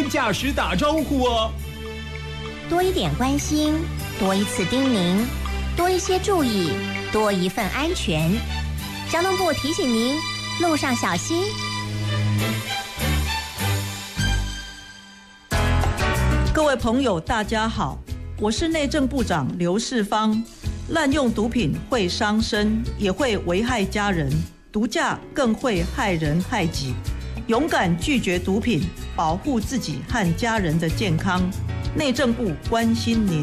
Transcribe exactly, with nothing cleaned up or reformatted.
跟驾驶打招呼哦。 多一点关心，多一次叮咛，多一些注意，多一份安全。交通部提醒您，路上小心。 各位朋友，大家好，我是内政部长刘世芳。滥用毒品会伤身，也会危害家人，毒驾更会害人害己。勇敢拒绝毒品，保护自己和家人的健康。内政部关心您。